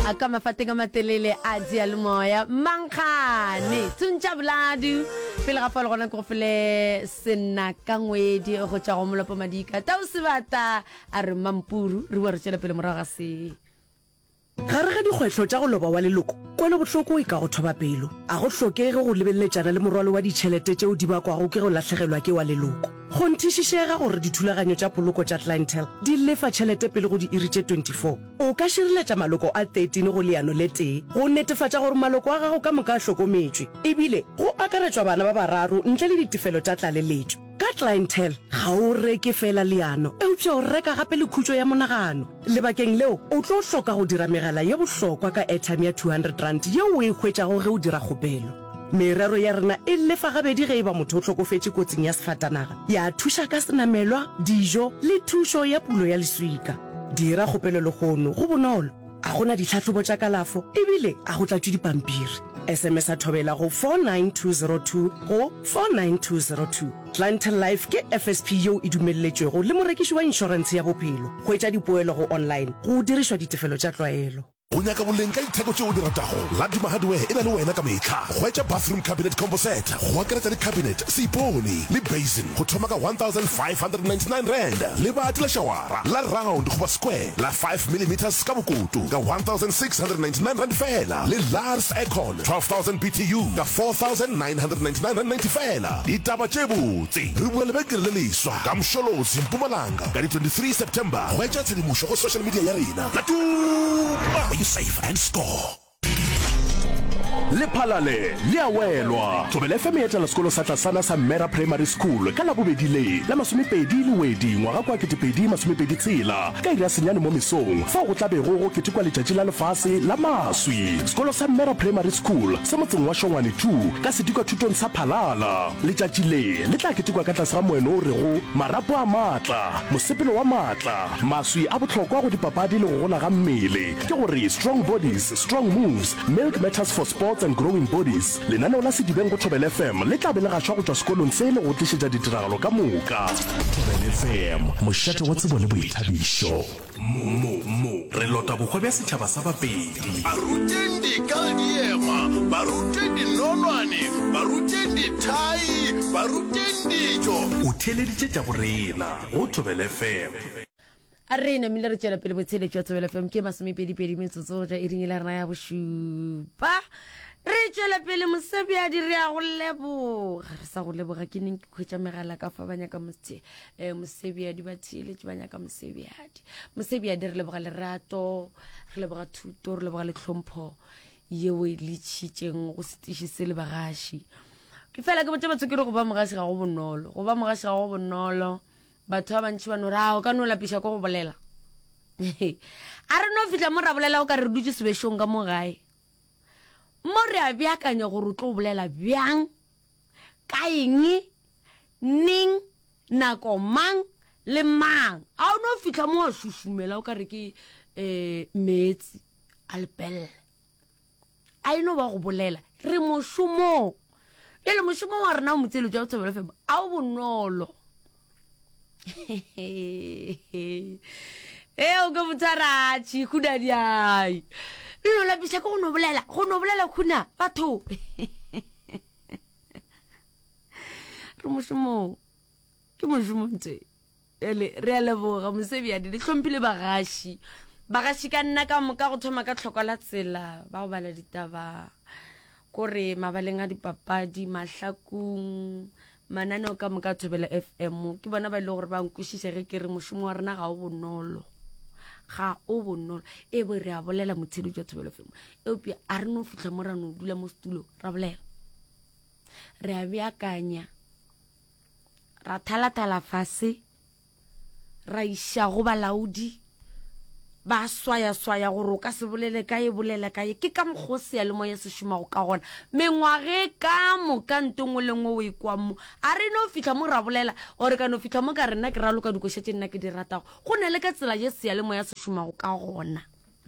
aka mafateng a matelele a dialemoya mankgane tsuntša boladu pele ga fa le gona ko fele sena ka ngwedi go tša go molopo madika tao sebata a re mampuru re bua re tšela pele morago ga se gare ga dikgwetlho tša go loba wa leloko kwele bohloko e ka go thoba pelo a go hlokege go lebeletšana le morwalo wa ditšhelete tšeo di bakwago ke go latlhegelwa ke wa leloko go nthišišega gore dithulaganyo tša poloko tša clientele di lefa tšhelete pele go di iri tše 24 o ka šireletša maloko a 13 go leano le tee go netefatša gore maloko a gago ka moka a hlokometšwe ebile go akaretšwa bana ba bararo ntle le ditefelo tša tlaleletšo ka clientele ga o reke fela leano eupša o reka gape le khutšo ya monagano lebakeng leo o tlo hloka go dira megala ye bohlokwa ka airtime ya 200 rand yeo o e hwetšago ge o dira kgopelo merero ya rena e lefa gabedi ge e ba motho o hlokofetše kotsing ya sefatanaga ya thuša ka senamelwa dijo le thušo ya pulo ya leswika dira kgopelo le kgono go bonolo a gona ditlhatlhobo tša kalafo ebile a go tlatšwe dipampiri SMS a thobela go 49202 go 49202 clientele life ke FSP yeo e dumelletšwego le morekiši wa inšorense ya bophelo go etša dipoelo go online go dirišwa ditefelo tša tlwaelo go nyaka boleng ka ditheko tšeo di ratago ladima hardware e na le wena ka metlha go etša bathroom cabinet combo set go akaretša di-cabinet seipone le basin go thoma ka 1599 rand le bati la shawara la round goba square la 5mm ka bokoto ka 1699 rand fela le lars aircon 12000 btu ka 4999 rand 90 fela ditaba tše botse re bua lebenkele le leswa ka mošolosi mpumalanga ka di 23 september go etša tshedimošo go social media ya rena latupa you save and score. Lephalale liawelwa thobela FM ya tla sekolo sa tlasana sa Mera Primary School ka la bobedi le la masomepedi le wedi ngwaga kwa ketepedi masomepedi tsela ka ira senyane mo mesong fa go tlabe go ketekwa letšatši la lefase la maswi sekolo sa Mera Primary School sa motseng wa Shongwane 2 ka sedikwa thutong sa Phalala letšatši le tla ketekwa ka tlase ga moeno o rego marapo a matla mosepelo wa matla maswi a botlhokwa go dipapadi le go gola ga mmele ke gore strong bodies strong moves milk matters for sports and growing bodies lenaneo la sedibeng go Thobela FM le tla be le gašwa go tšwa sekolong se le go tlišetša ditiragalo ka moka Thobela FM mošate wa tsebo le boithabišo re lota bokgwe bja setšhaba sa bapedi barutendi kaldiema barutendi nonwane barutendi thai barutendi jo o theeleditše tša borena go Thobela FM a re namile re tšela pele botsheletšo wa Thobela FM ke masomepedipedi metsotso ja e ringela rena ya bošupa re tšela pele mosebjadi re ya go leboga re sa go leboga ke neng ke khwetša megala ka fa ba nyaka mosebjadi ba theeletše ba nyaka mosebjadi re leboga lerato re leboga thuto re leboga le tlhompho yeo e letšitšeng go setiši se le bagaši ke fela ke botse batho ke re go ba mogaši ga go bonolo batho ba bantši ba no ra o ka no lapiša ko go bolela a re no fitla mo ra bolela o ka re dutse sebešong ka mo gae mo re a beakanya gore o tlo bolela bjang ka eng ning nako mang le mang a o no fitla mo a šušumela o ka re ke metsi a lepelle a eno ba go bolela re mošomong pele mošomo wa rena o motseletšo wa Thobela FM a o bonolo o ka botsaratši khuna diai le no lapiša ko go no bolela khuna batho re mošomong ke mošomong tse re a leboga mosebjadi le tlhompile bagaši ka nna ka moka go thoma ka tlhoko la tsela ba go bala ditaba kore mabaleng a dipapadi mahlakong mananeo ka moka Thobela FM ke bona ba ile gore ba nkwešišege ke re mošomo wa rena ga o bonolo e bo re a bolela motsheletšo wa Thobela FM eupša a re no fitlha mo ra no dula mo setulong ra bolela re a beakanya ra thalathala fase ra iša go balaodi ba swaya gore o ka se bolele kae ke ka mokgosi ya le mo ya se šomago ka gona mengwage ka moka ntongwe le ngwe o e kwa mo a re no fitla mo ra bolela ore ka no fitla mo ka rena ke raloka dikošetše nna ke di ratago go ne le ka tsela ye se ya le mo ya se šomago ka gona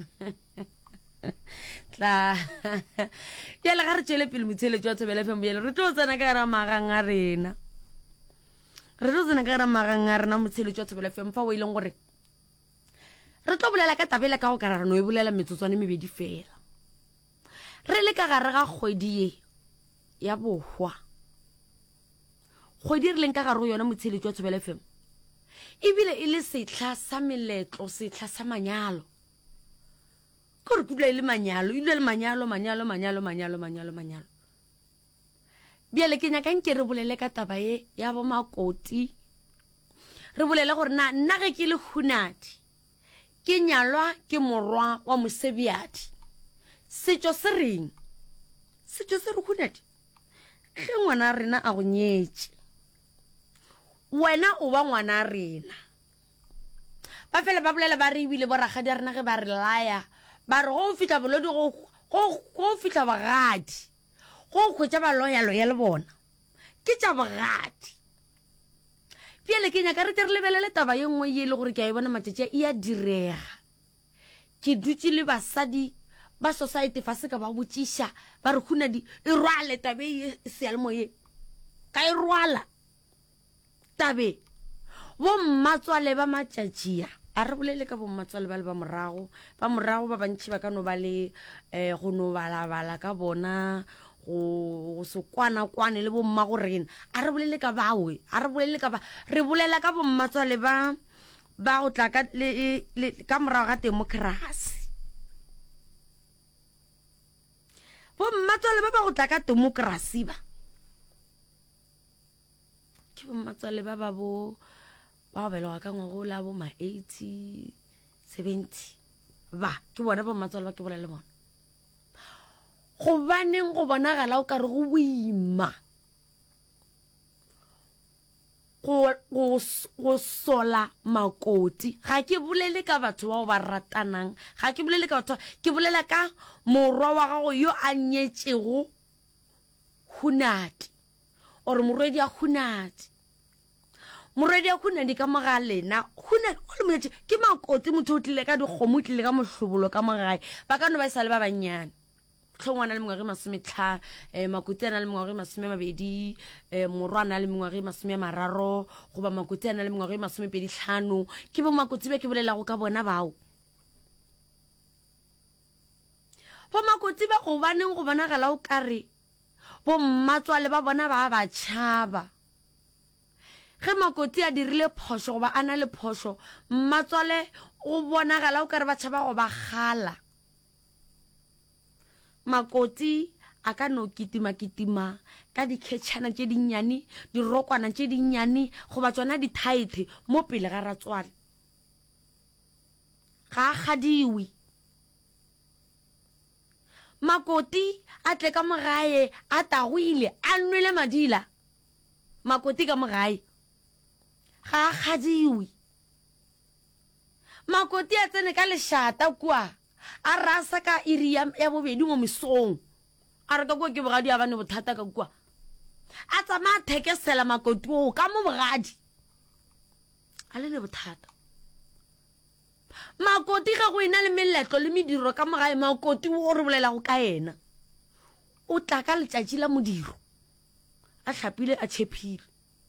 tla yale ga re tšele pele motsheletšo wa Thobela FM yale re tlo tsena ka gara magang a rena motsheletšo wa Thobela FM fa o ileng gore re tlo bolela ka tabela ka go kararano e bolela metsotswane mebedi fela re le ka gare ga kgwedi ye ya bohwa kgwedi re leng ka gare go yona motsheletsi wa Thobela FM ebile e le setla sa meletlo setla sa manyalo gore ke dula ile manyalo bjale ke nyaka nke re bolele ka taba ye ya bo Makoti re bolele gore nna ge ke le Hunadi ke nyalwa ke morwa wa Mosebiadi setšo se reng setšo se re Hunadi ge ngwana rena a go nyetse wena o ba ngwana rena ba fela ba bolela ba re ebile boragadi rena ge ba re laya ba re go fitla bolodi go fitla bagadi go khwetsa ba loyalo ya le bona ke tša bogadi pele ke nyaka re tle re lebelele taba ye nngwe ye le gore ke a e bona matšatši e a direga ke dutse le basadi ba society fa se ka ba botšiša ba re Hunadi e rwale tabe e sealemoye ka e rwala tabe bo mmatswale ba matšatšia a re bolele ka bo mmatswale ba le ba morago ba bantši ba ka no ba le go no balabala ka bona go se kwana-kwane le bo mma go rena a re bolele ka bawe re bolela ka bo mmatswale ba go tla ka morago ga democracy bo mmatswale ba go tla ka democracy ba ke bo mmatswale ba go belega ka ngwago la bo ma 80 70 ba ke bona bo mmatswale ba ke bolela le bona go baneng go bonagala o ka re go boima go sola Makoti ga ke bolele ka batho bao ba ratanang ga ke bolele ka batho ke bolela ka morwa wa gago yo a nyetšego Hunadi or morwedi a Hunadi ka moga lena Hunadi o le moetse ke Makoti motho o tlile ka dikgomo o tlile ka mohlobolo ka mogae ba ka no ba sa le ba bannyane tlhongwana le mengwage 50 Makoti a na le mengwage 20 morwa a na le mengwage 30 goba Makoti a na le mengwage 25 ke bo Makoti ba ke bolelago ka bona bao bo Makoti ba go baneng go bonagala o kare bo mmatswale ba bona ba tšhaba ge Makoti a dirile phošo goba a na le phošo mmatswale o bonagala o kare ba tšhaba go ba gala Makoti a ka no kitima ka dikhetšhana tše dinnyane dirokwana tše dinnyane goba tsona dithaete mo pele ga ratswale ga a gadiwe Makoti a tle ka mogae a tagwile a nwele madila Makoti ka mogae ga a gadiwe Makoti a tsene ka lešata kua a rasa ka iri ya bobedi mo mesong a re ka kwa ke bogadi a bane bothata ka kwa a tsamaya thekesela Makoti o ka mo bogadi a le bothata Makoti ga go ena le meletlo le mediro ka mogae Makoti o re bolela go ka ena o tla ka letšatši la modiro a hlapile a tšhepile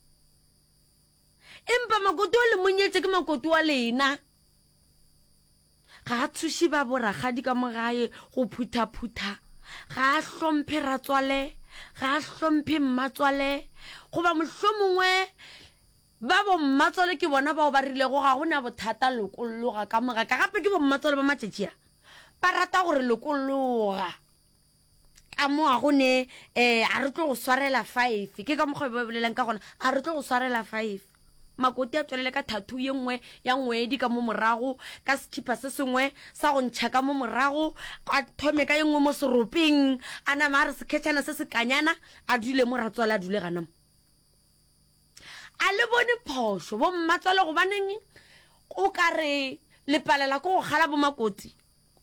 empa Makoti o le monyetse ke Makoti wa lena ga a thuši ba boragadi ka mogae go phutha-phutha ga a hlomphe ratswale ga a hlomphe mmatswale goba mohlomongwe ba bo mmatswale ke bona bao ba rilego ga gona bothata lokologa ka moga ka gape ke bo mmatswale ba matšatšia ba rata gore lokologa ka mo ga gone a re tlo go swarela 5 ke ka mokgwa ba bolelang ka gona a re tlo go swarela 5 Makoti a tswelele ka tattoo ye nngwe ya ngwedi ka mo morago ka skipa se sengwe sa go ntšha ka mo morago a thome ka ye nngwe mo seropeng a nama a re sekhetšhana se se kanyana a dule mo ratswale a dule ganamo a le bone phošo bo mmatswale go baneng o ka re lepalela ko go gala bo Makoti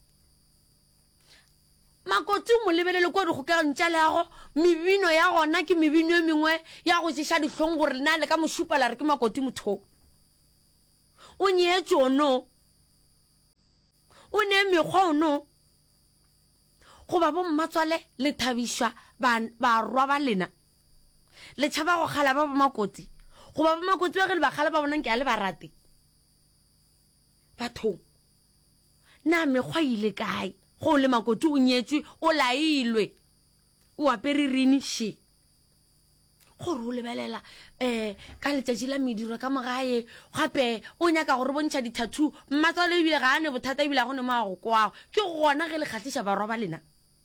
Makoti mo lebelele ko di go ka ntša le yago mebino ya gona ke mebino e mengwe ya go tšeša dihlong gore na le ka mošupala re ke Makoti motho o nyetse ono o ne mekgwa ono goba bo mmatswale le thabišwa ba rwa ba lena le tšhaba go kgala ba bo Makoti goba bo Makoti ba ge le ba kgala ba bonang ke a le ba rate bathong na mekgwa ile kae go le makoti o nyetswe o lailwe o apere rini she gore o lebelela ka letšatši la mediro ka mogae gape o nyaka gore bontšha di-tattoo mmatswale ebile ga ane bothata ebile a gone mo a go kwago ke gona ge le kgatlhiša barwa ba lena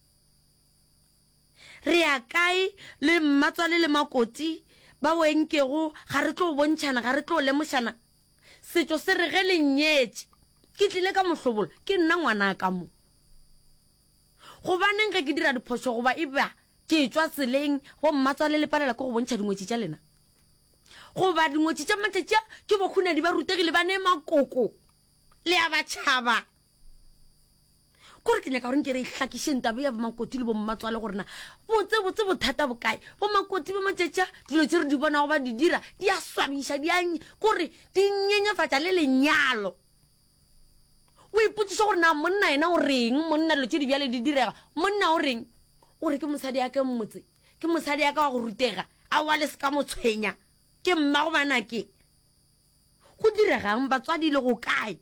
re ya kae le mmatswale le makoti ba boenkego ga re tlo bontšhana ga re tlo lemošana setšo se re ge le nyetse ke tlile ka mohlobolo ke nna ngwana ka mo gobaneng ge ke dira diphoso goba eba ke tswa tseleng go mmatswale le palela ko go bontšha dingwetši tša lena goba dingwetši tša matšatša ke bokhunadi ba rutegile ba ne makoko le a batšhaba kore ke nyaka goreng ke re ihlakišeng tabe ya bomakoti le bommatswale gorena botsebotse bothata bokae bomakoti ba matšatša dilo tse re di bona go ba di dira di a swabiša kore di nyenyefatša le lenyalo o ipotšiša gore na monna ena o reng monna dilo tse di bjale di direga monna o reng o re ke mosadi ya ke mmotse ke mosadi ya ka wa go rutega a wa le se ka motshwenya ke mmago banake go diregang batswadi le go kae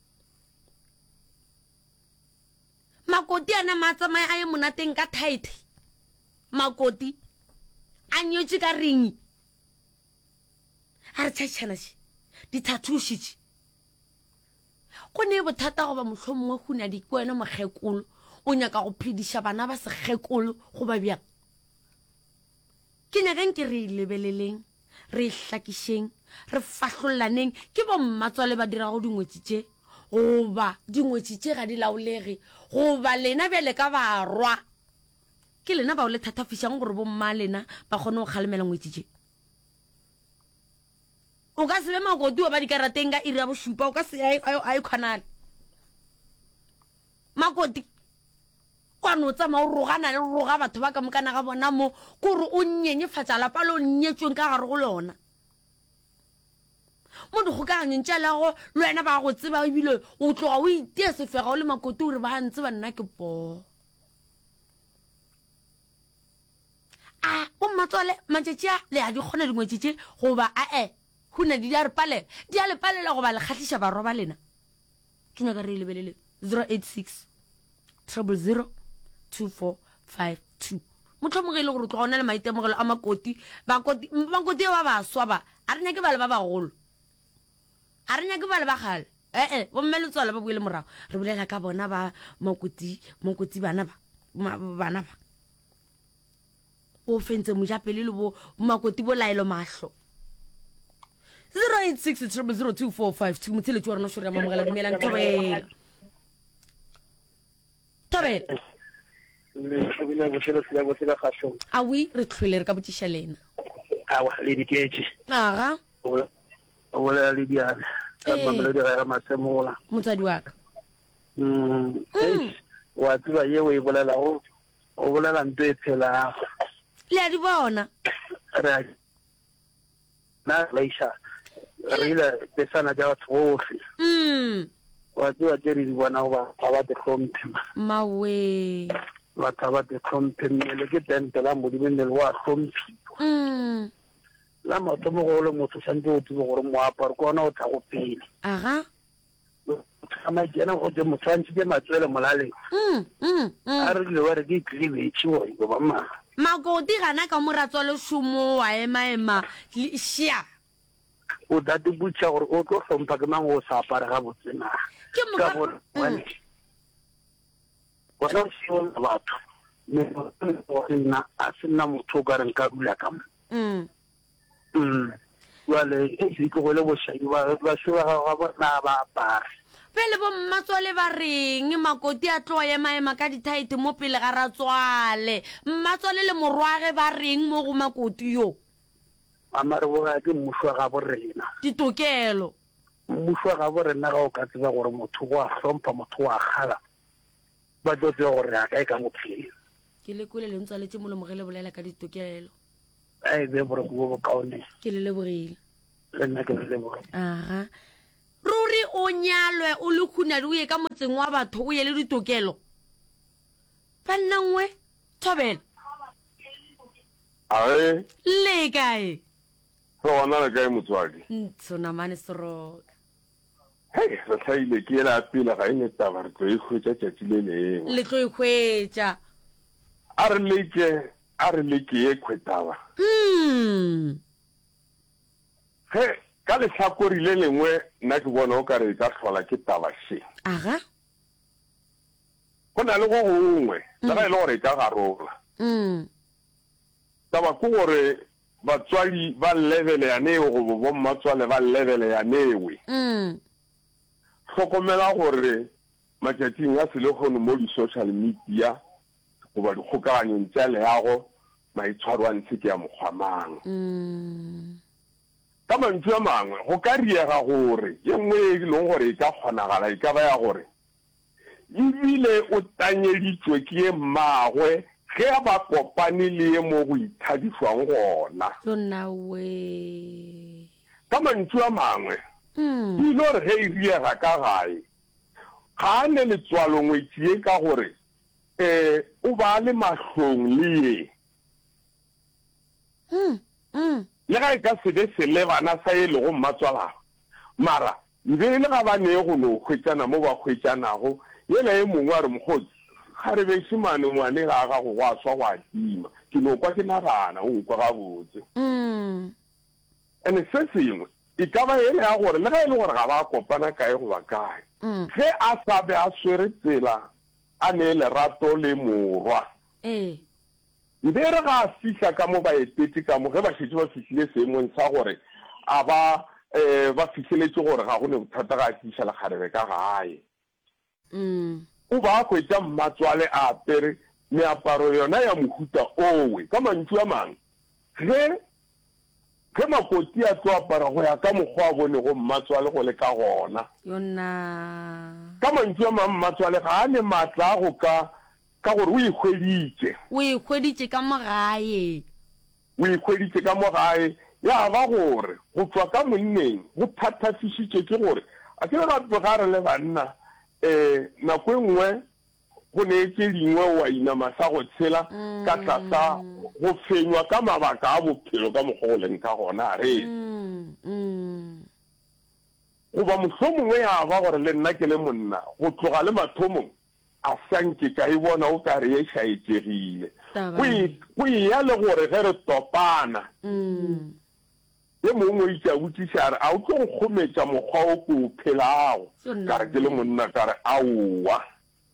makoti ana matsamaya a ye monateng ka tight makoti a nyetswe ka ringi a re tšhaitšhanaše dithathušitše go ne bothata goba mohlho mongwe hunadi ke wena mokgekolo o nyaka go phediša bana ba sekgekolo goba bjang ke nyakang ke re lebeleleng re hlakišeng re fahlollaneng ke bommatswale ba dirago dingwetši tše goba dingwetši tše ga di laolege goba lena bjale ka barwa ke lena ba o le thatafišang gore bomma lena ba kgone go kgalemela ngwetši tše o ka se be makoti wa ba dikarateng ka iri ya bošupa o ka se a ikgonale makoti kwane o tsamaya o rogana le roga batho ba ka mokana ga bona mo kore o nyenyefatša lapa le o nyetsweng ka gare go lona mo dikgokaganyong tša lago le wena ba go tseba ebile o tloga o itea sefega o le makoti gore ba ntse ba nna ke po a bommatswale matšatši a le a di kgona dingwetši tše goba ae huna di a le palela goba le kgatlhiša barwa ba lena ke nyaka re lebelele 086 000 2452 motlhomogele gore tloga o na le maitemogelo a makoti bakoti ba baswa ba a re nyake bale ba bagolo a re nyake bale ba gale bomme letswala ba buele morago re bolela ka bona ba makoti bana ba o fentse mojapele le bo makoti bo laelo mahlo 086 000 2452 motheletši wa rena šore ya mamogela dumelang Tobela awi re tlhwele re ka botšiša lena awa le diketše aga o bolela le diana ka mamela di ga masemola motsadi wa ka wa tseba ye o e bolelago o bolela nto e phelago le a di bona na laisha re ile pesana ja batho bohle wa tseba tse re di bona ba ba te hlomphe mawe batho ba te hlomphe mmele ke tente la modimene le wa hlomphe la motho mo go le motho santse o tsebe gore moaparo ko ona o tla go pele aga ama jena go je motshwantse ke matswele molaleng a re le wa re ke klebetše o go ba ma makoti gana ka moratswa le šomo wa ema šia o date butša gore o tlo hlompha ke mang o sa apare ga botsena ka gore wena o se batho nna a se nna motho o ka reng ka dula ka mo wale e se go le bošai ba šoba ga bona ba apare pele bommatswale ba reng makoti a tloa ema ka dithaete mo pele ga ratswale mmatswale le morwage ba reng mo go makoti yo amare boga ke mmušwa ga borena ditokelo mmušwa ga borena ga o ka tseba gore motho wa hlompha motho wa kgala ba tlo tseba gore a kae ka mophelo ke le kole le ntswaletse mo lemogele bolela ka ditokelo ai be bore go bokaone ke le lebogile le nna ke le lebogile aha ruri o nyalwe o le khunadi o ye ka motseng wa batho o ye le ditokelo ba nnangwe Thobela ae le kae so ona le kae motswadi tsona mane soroka Hey, re tlhaile ke ela pele ga ene taba re tlo e khwetsa tšatši le lengwe. Le tlo e khwetsa. A re leke e khwetaba. He, ka lehlakori le lengwe nna ke bona o ka re ka hlola ke taba se. Aga. Go na le go gongwe, le ga e le gore e ka garola. Taba ke gore batswadi ba level ya neo go bo mmatswale ba level ya newe. Hlokomela gore matšatšing a se le gone mo di-social media goba dikgokaganyong tša leago maitshwaro a ntse ke ya mokgwa mang. Ka mantswe a mangwe go ka riega gore ye nngwe e leng gore e ka kgonagala e ka ba ya gore ebile o tanyeditswe ke ye mmagwe ge a ba kopane le ye mo go ithadiswang gona. Ka mantswe a mangwe ile gore ge e riega ka gae ga a ne letswalongwetši ye ka gore o ba le mahlong le ye le ga e ka se be selebana sa e lego mmatswalago mara e be e le ga ba nee go no hwetšana mo ba hwetšanago yela e mongwe a re mokgotsi ga re bešimane ngwane ga gago go a swa go a tima ke no kwa ke nagana o nkwa gabotse and se sengwe e ka ba ele ya gore le ga e le gore ga ba kopana kae go ba kae ge a sa be a swere tsela a ne lerato le morwa e be re ga a fihla ka mo ba etetse ka mo ge ba šetse ba fihlile seemong sa gore a ba fihleletse gore ga go ne bothata ga a tiša lekgarebe ka gae o ba a kwetša mmatswale a apere meaparo yona ya mohuta owe ka mantšu a mangwe ge makoti a tlo apara go ya ka mokgwa a bone go mmatswale go le ka gona ka mantšu a mangwe mmatswale ga a ne maatla a go ka gore o ikgweditše ka mo gae ya ba gore go tswa ka monneng go thathafišitše ke gore a ke gape ga re le banna nako e nngwe go ne tse dingwe wa inama sa go tshela ka tlasa go fenywa ka mabaka a bophelo ka mokgwa go leng ka gona re goba mohlomongwe ya ba gore le nna ke le monna go tloga le mathomong a sanke ka e bona o ka re e šaetšegile go eya le gore ge re topana ye mongwe o itša botsiša re a o tlo go kgometša mokgwa o ko o phelago ka re ke le monna ka re aowa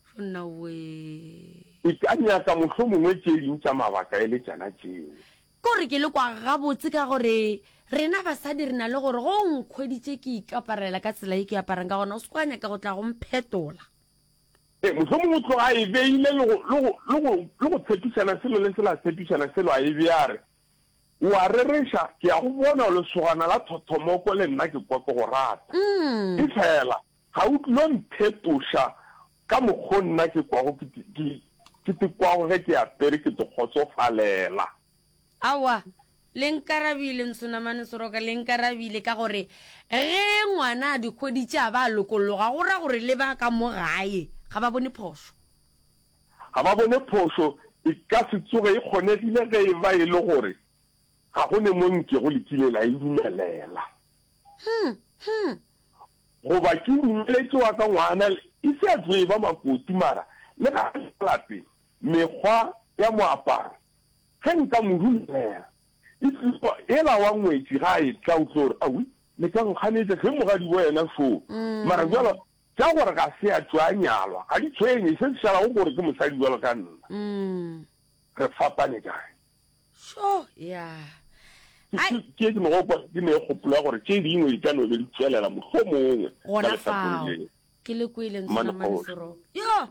e ka nyaka mohlomongwe tše ding tša mabaka e le tšana tšeo kore ke le kwa gabotse ka gore rena basadi re na le gore go nkgweditše ke ikaparela ka tsela e ke aparang ka gona o se kwa nyaka go tla go mphetola mohlomongwe o tloga a e beile le go tshepišana selo le sela tshepišana selo a e beare wa rereša ke ya go bona o lesogana la thothomoko le nna ke kwa ke go rata e fela ga o tlilo mphetoša ka mokgwa nna ke kwago ke te kwago ge ke apere ke te kgotsofalela awa le nkarabile nsonamane soroka le nkarabile ka gore ge ngwana a dikgweditše a ba lokologa go ra gore le ba ka mo gae ga ba bone phošo e ka se tsoge e kgonegile ge e ba e le gore ga go ne monke go lekile la e dumelela goba ke dumeletse wa ka ngwana e se a tsoe ba makoti mara le ga lape mekgwa ya moaparo ge nka mo dumelela ela wa ngwetši ga e tla o tlo gore awi le ka nkganetse ge mogadi bo yena foo mara jalo tša gore ga se a tswa a nyalwa ga di tshwenye se se šalago gore ke mosadi jalo ka nna re fapane kae ke mogopa ke ne e gopola gore tše dingwe di ka no be di tswelela mohlomongwe gona fao ke le kwele nsonamanesoro yo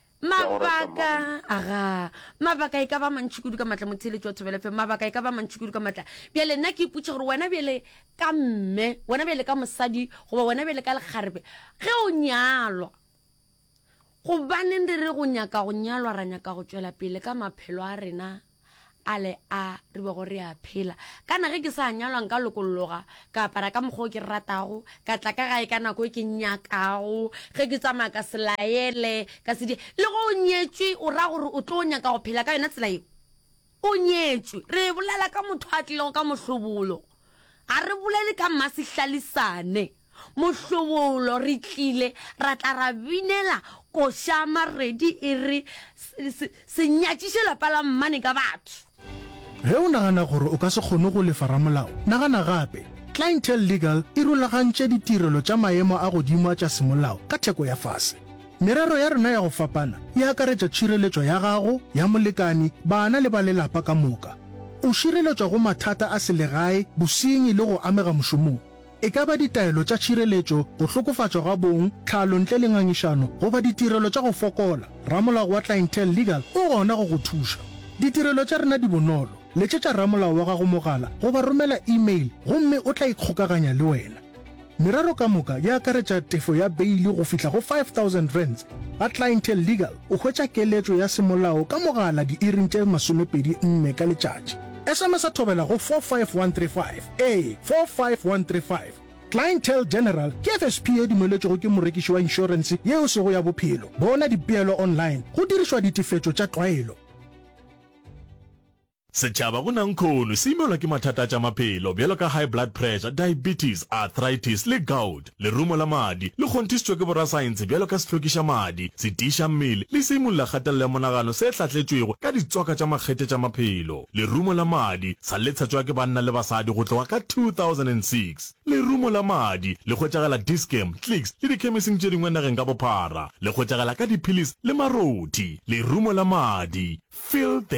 mabaka e ka ba mantši kudu ka matla motheletši wa Thobela FM mabaka e ka ba mantši kudu ka matla bjale nna ke ipotša gore wena bjale ka mme wena bjale ka mosadi goba wena bjale ka lekgarebe ge o nyalwa gobaneng re re go nyaka go nyalwa ra nyaka go tšwela pele ka maphelo a rena ale a re be go re a phela kana ge ke sa nyalwa nka lokologa ka apara ka mokgwa o ke ratago ka tla ka gae ka nako e ke nyakago ge ke tsamaya ka selaele ka sedi le go o nyetswe o ra gore o tlo nyaka go phela ka yona tsela eo o nyetswe re bolela ka motho a tlilego ka mohlobolo ga re bolele ka mmasehlalisane mohlobolo re tlile ra tla ra binela koshama ready e re se nyatšiše lapa la mmane ka batho. Ge o nagana gore o ka se kgone go lefa ramolao, nagana gape Clientele Legal e rulagantše ditirelo tša maemo a godimo tša semolao ka theko ya fase. Merero ya rena ya go fapana e akaretša tšhireletšo ya gago, ya molekani, bana le ba lelapa ka moka. O šireletšwa go mathata a selegae, bosenyi le go amega mošomong. E ka ba ditaelo tša tšhireletšo, go hlokofatšwa ga bong, tlhalo ntle le ngangišano goba ditirelo tša go fokola. Ramolao wa Clientele Legal o gona go go thuša. Ditirelo tša rena di bonolo. Letšetša ramolao wa gago mogala goba romela email gomme o tla ikgokaganya le wena. Merero ka moka ya akaretša tefo ya beili go fihla go 5,000 rands. Ga Clientele Legal o hwetša keletšo ya semolao ka mogala diiring tše 24 ka letšatši. SMS a thobela go 45135 45135. Clientele General ke FSP e dumeletšego ke morekiši wa insurance yeo sego ya bophelo. Bona dipeelo online go dirišwa ditefetšo tša tlwaelo. Setšhaba go nang khono se imelwa ke mathata tša maphelo bjalo ka high blood pressure, diabetes, arthritis le gout, lerumo la madi le kgonthišitšwe ke borasaense bjalo ka sehlokiša madi, setiša mmele le se imolola kgatelelo ya monagano se hlatletšwego ka ditswaka tša makgete tša maphelo. Lerumo la madi sa letshatšwa ke banna le basadi go tloga ka 2006. Lerumo la madi le hwetšagela Dischem, Clicks le dikhemising tše dingwe nageng ka bophara. Le hwetšagela ka diphilis le maroti. Lerumo la madi, feel the